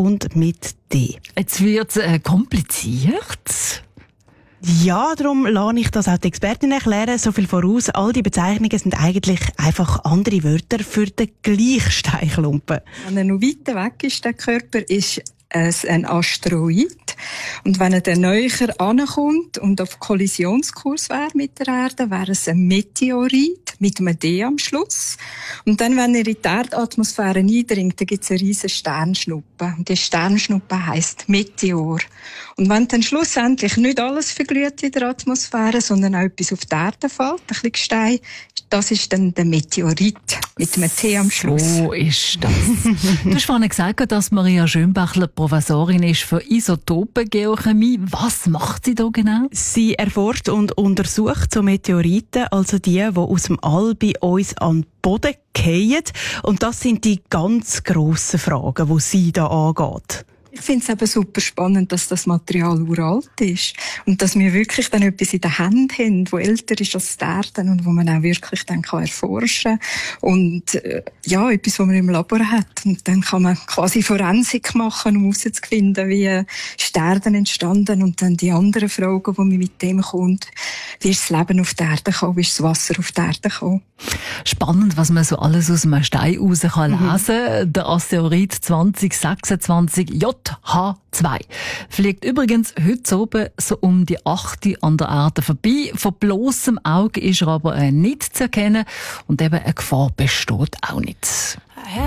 und mit D. Jetzt wird es kompliziert. Ja, darum lasse ich das auch die Expertin erklären. So viel voraus. All die Bezeichnungen sind eigentlich einfach andere Wörter für den gleichen Steinklumpen. Wenn er noch weiter weg ist, der Körper, ist es ein Asteroid. Und wenn er dann näher ankommt und auf Kollisionskurs wäre mit der Erde, wäre es ein Meteorit mit einem D am Schluss. Und dann, wenn er in die Erdatmosphäre eindringt, dann gibt es eine riesige Sternschnuppe. Und die Sternschnuppe heisst Meteor. Und wenn dann schlussendlich nicht alles verglüht in der Atmosphäre, sondern auch etwas auf die Erde fällt, ein bisschen Gestein, das ist dann der Meteorit mit einem T am Schluss. So ist das. Du hast vorhin gesagt, dass Maria Schönbächler Professorin ist für Isotopengeochemie. Was macht sie da genau? Sie erforscht und untersucht so Meteoriten, also die aus dem All bei uns an den Boden fallen. Und das sind die ganz grossen Fragen, die sie da angeht. Ich finde es eben super spannend, dass das Material uralt ist und dass wir wirklich dann etwas in der Hand haben, das älter ist als die Erde und wo man auch wirklich dann erforschen kann. Und ja, etwas, was man im Labor hat. Und dann kann man quasi Forensik machen, um herauszufinden, wie ist die Erde entstanden und dann die anderen Fragen, die man mit dem kommt. Wie ist das Leben auf der Erde gekommen? Wie ist das Wasser auf der Erde gekommen? Spannend, was man so alles aus einem Stein raus lesen kann. Der Asteroid 2026 JH2 fliegt übrigens heute oben so um die 8 an der Erde vorbei. Von bloßem Auge ist er aber nicht zu erkennen und eben eine Gefahr besteht auch nicht.